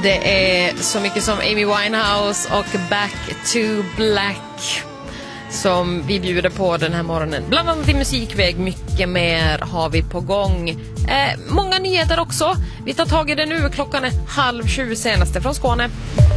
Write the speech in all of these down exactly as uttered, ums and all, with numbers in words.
Det är så mycket som Amy Winehouse och Back to Black som vi bjuder på den här morgonen. Bland annat i musikväg, mycket mer har vi på gång. Eh, många nyheter också. Vi tar tag i det nu, klockan är halv sju, senaste från Skåne.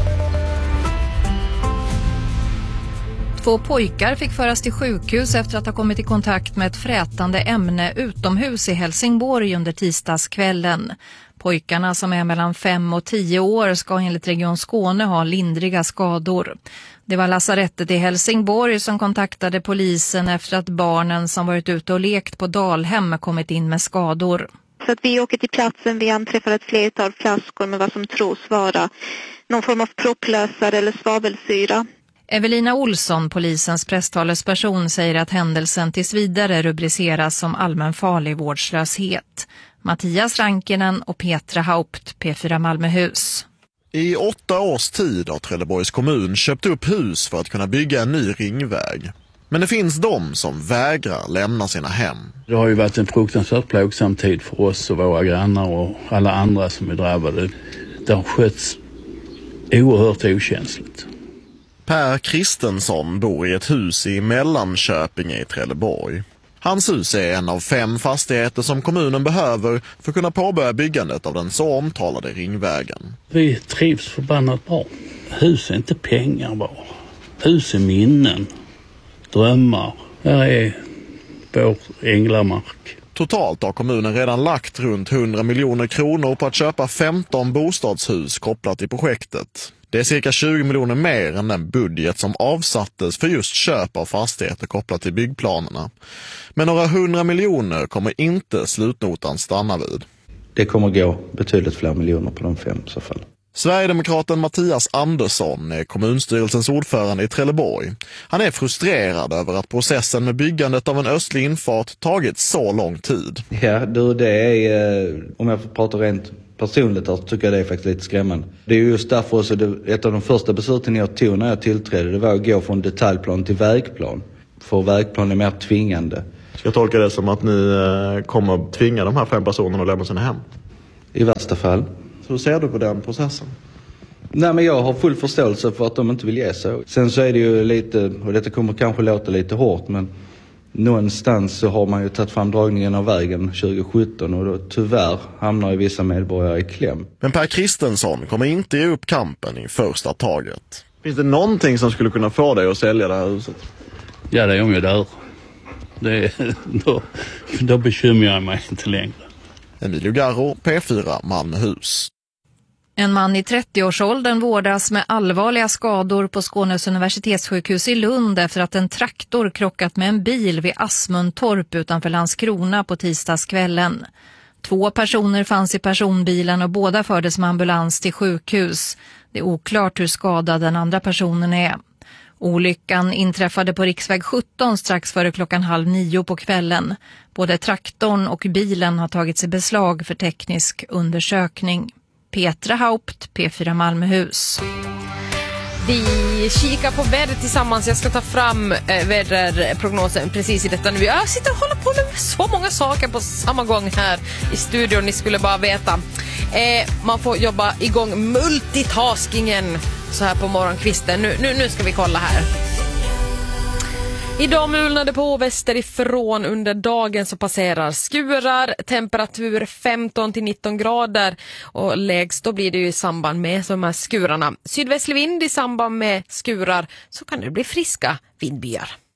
Två pojkar fick föras till sjukhus efter att ha kommit i kontakt med ett frätande ämne utomhus i Helsingborg under tisdagskvällen. Pojkarna, som är mellan fem och tio år, ska enligt Region Skåne ha lindriga skador. Det var lasarettet i Helsingborg som kontaktade polisen efter att barnen som varit ute och lekt på Dalhem kommit in med skador. Så att vi åker till platsen, vi anträffar ett flertal flaskor med vad som tros vara någon form av propplösare eller svavelsyra. Evelina Olsson, polisens presstalesperson, säger att händelsen tills vidare rubriceras som allmänfarlig vårdslöshet. Mattias Rankinen och Petra Haupt, P fyra Malmöhus. I åtta års tid har Trelleborgs kommun köpt upp hus för att kunna bygga en ny ringväg. Men det finns de som vägrar lämna sina hem. Det har ju varit en fruktansvärt plågsam tid för oss och våra grannar och alla andra som är drabbade. Det har skötts oerhört okänsligt. Per Kristensson bor i ett hus i Mellanköping i Trelleborg. Hans hus är en av fem fastigheter som kommunen behöver för att kunna påbörja byggandet av den så omtalade ringvägen. Vi trivs förbannat bra. Hus är inte pengar bara. Hus är minnen, drömmar. Här är vår änglamark. Totalt har kommunen redan lagt runt hundra miljoner kronor på att köpa femton bostadshus kopplat till projektet. Det är cirka tjugo miljoner mer än den budget som avsattes för just köp av fastigheter kopplat till byggplanerna. Men några hundra miljoner kommer inte slutnotan stanna vid. Det kommer gå betydligt fler miljoner på de fem i så fall. Sverigedemokraten Mattias Andersson är kommunstyrelsens ordförande i Trelleborg. Han är frustrerad över att processen med byggandet av en östlig infart tagit så lång tid. Ja, du, det är, om jag får prata rent personligt här, så tycker jag det är faktiskt lite skrämmande. Det är just därför så det, ett av de första besluten jag tog när jag tillträdde, det var att gå från detaljplan till vägplan. För vägplan är mer tvingande. Ska jag tolka det som att ni kommer att tvinga de här fem personerna att lämna sina hem? I värsta fall. Så hur ser du på den processen? Nej, men jag har full förståelse för att de inte vill ge sig. Sen så är det ju lite, och detta kommer kanske låta lite hårt, men någonstans så har man ju tagit fram dragningen av vägen tjugo sjutton och då tyvärr hamnar ju vissa medborgare i kläm. Men Per Kristensson kommer inte ge upp kampen i första taget. Finns det någonting som skulle kunna få dig att sälja det här huset? Ja, det är om jag dör. Det, då, då bekymrar jag mig inte längre. Emilio Garro, P fyra Malmöhus. En man i trettioårsåldern vårdas med allvarliga skador på Skånes universitetssjukhus i Lund efter att en traktor krockat med en bil vid Asmundtorp utanför Landskrona på tisdagskvällen. Två personer fanns i personbilen och båda fördes med ambulans till sjukhus. Det är oklart hur skadad den andra personen är. Olyckan inträffade på riksväg sjutton strax före klockan halv nio på kvällen. Både traktorn och bilen har tagits i beslag för teknisk undersökning. Petra Haupt, P fyra Malmöhus. Vi kikar på vädret tillsammans. Jag ska ta fram eh, väderprognosen precis i detta nu. Jag sitter och håller på med så många saker på samma gång här i studion. Ni skulle bara veta. Eh, man får jobba igång multitaskingen så här på morgonkvisten. Nu, nu, nu ska vi kolla här. Idag mulnade på västerifrån, under dagen så passerar skurar, temperatur femton till nitton grader och lägst då blir det ju i samband med de här skurarna. Sydvästlig vind i samband med skurar, så kan det bli friska vindbyar.